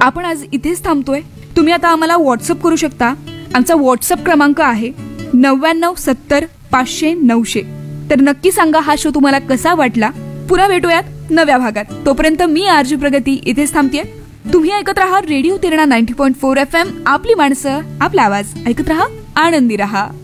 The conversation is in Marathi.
आपण आज इथेच थांबतोय. तुम्ही आता आम्हाला व्हॉट्सअप करू शकता. आमचा व्हॉट्सअप क्रमांक आहे 9970 500 900. तर नक्की सांगा हा शो तुम्हाला कसा वाटला. पुन्हा भेटूयात नव्या भागात. तोपर्यंत मी आरजी प्रगती इथेच थांबतेय. तुम्ही ऐकत राहा रेडिओ तिरणा 90.4 FM. आपली माणसं आपला आवाज. ऐकत राहा, आनंदी राहा.